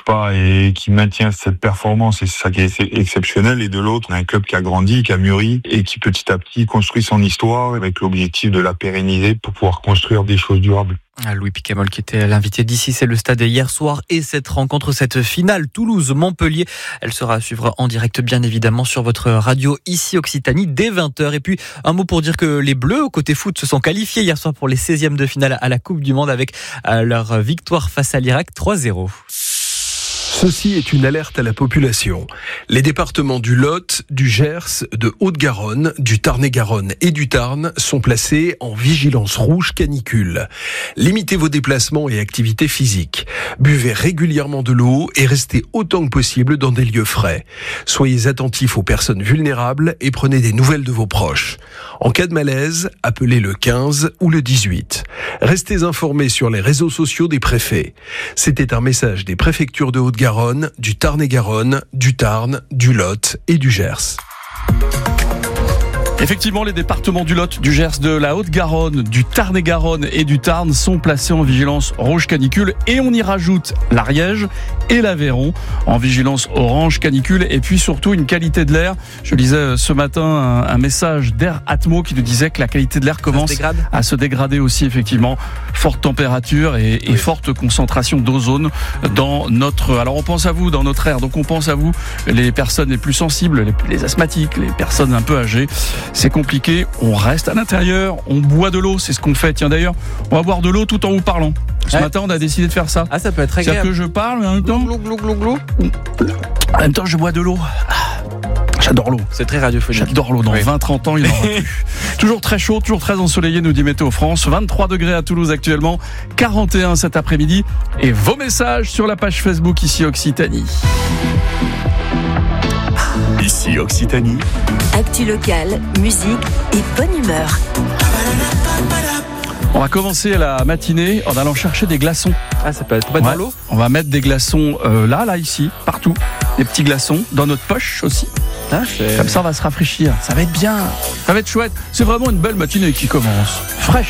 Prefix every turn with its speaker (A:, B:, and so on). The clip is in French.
A: pas et qui maintient cette performance, et c'est ça qui est exceptionnel. Et de l'autre, on a un club qui a grandi, qui a mûri et qui petit à petit construit son histoire avec l'objectif de la pérenniser pour pouvoir construire des choses durables.
B: Louis Picamol qui était l'invité d'ici, c'est le stade hier soir, et cette rencontre, cette finale Toulouse-Montpellier, elle sera à suivre en direct bien évidemment sur votre radio ici Occitanie dès 20h. Et puis un mot pour dire que les Bleus côté foot se sont qualifiés hier soir pour les 16e de finale à la Coupe du Monde avec leur victoire face à l'Irak 3-0.
C: Ceci est une alerte à la population. Les départements du Lot, du Gers, de Haute-Garonne, du Tarn-et-Garonne et du Tarn sont placés en vigilance rouge canicule. Limitez vos déplacements et activités physiques. Buvez régulièrement de l'eau et restez autant que possible dans des lieux frais. Soyez attentifs aux personnes vulnérables et prenez des nouvelles de vos proches. En cas de malaise, appelez le 15 ou le 18. Restez informés sur les réseaux sociaux des préfets. C'était un message des préfectures de Haute-Garonne, du Tarn-et-Garonne, du Tarn, du Lot et du Gers.
D: Effectivement, les départements du Lot, du Gers, de la Haute-Garonne, du Tarn-et-Garonne et du Tarn sont placés en vigilance rouge canicule, et on y rajoute l'Ariège et l'Aveyron en vigilance orange canicule, et puis surtout une qualité de l'air. Je lisais ce matin un message d'Air Atmo qui nous disait que la qualité de l'air commence à se dégrader aussi, effectivement. Forte température et forte concentration d'ozone dans notre... Alors on pense à vous dans notre air, donc on pense à vous, les personnes les plus sensibles, les asthmatiques, les personnes un peu âgées. C'est compliqué, on reste à l'intérieur, on boit de l'eau, c'est ce qu'on fait. Tiens d'ailleurs, on va boire de l'eau tout en vous parlant. Ce matin, on a décidé de faire ça.
B: Ah, ça peut être agréable.
D: C'est-à-dire que je parle, mais en même temps... En même temps, je bois de l'eau. J'adore l'eau.
B: C'est très radiophonique.
D: J'adore l'eau. Dans 20-30 ans, il n'en aura plus. Toujours très chaud, toujours très ensoleillé, nous dit Météo France. 23 degrés à Toulouse actuellement, 41 cet après-midi. Et vos messages sur la page Facebook ici Occitanie.
E: Ici Occitanie.
F: Actu locale, musique et bonne humeur.
D: On va commencer la matinée en allant chercher des glaçons.
B: Ah, ça peut être pas dans l'eau.
D: On va mettre des glaçons là, ici, partout. Des petits glaçons dans notre poche aussi. Comme ça, on va se rafraîchir. Ça va être bien. Ça va être chouette. C'est vraiment une belle matinée qui commence. Fraîche.